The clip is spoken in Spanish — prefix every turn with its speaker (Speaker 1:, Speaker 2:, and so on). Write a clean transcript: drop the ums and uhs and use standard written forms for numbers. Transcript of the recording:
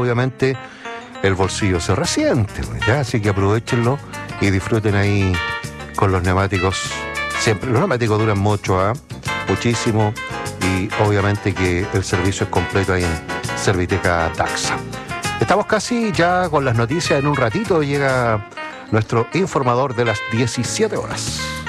Speaker 1: obviamente el bolsillo se resiente, ¿ya? Así que aprovechenlo y disfruten ahí con los neumáticos. Siempre los neumáticos duran mucho, muchísimo, y obviamente que el servicio es completo ahí en Serviteca Taxa. Estamos casi ya con las noticias. En un ratito llega nuestro informador de las 17 horas.